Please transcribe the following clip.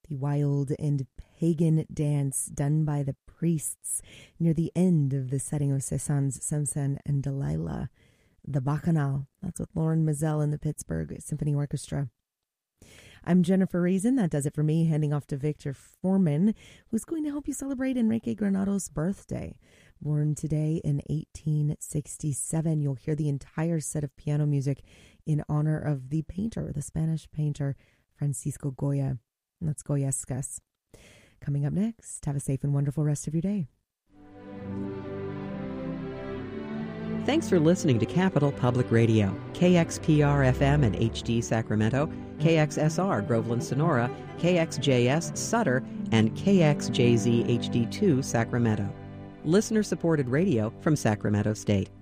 the wild and pagan dance done by the priests near the end of the setting of Cézanne's Samson and Delilah, the Bacchanal. That's with Lauren Mazel and the Pittsburgh Symphony Orchestra. I'm Jennifer Reason. That does it for me. Handing off to Victor Foreman, who's going to help you celebrate Enrique Granado's birthday. Born today in 1867, you'll hear the entire set of piano music in honor of the painter, the Spanish painter, Francisco Goya. Let's Goyescas. Coming up next, have a safe and wonderful rest of your day. Thanks for listening to Capital Public Radio, KXPR-FM and HD Sacramento, KXSR Groveland Sonora, KXJS Sutter, and KXJZ HD2 Sacramento. Listener-supported radio from Sacramento State.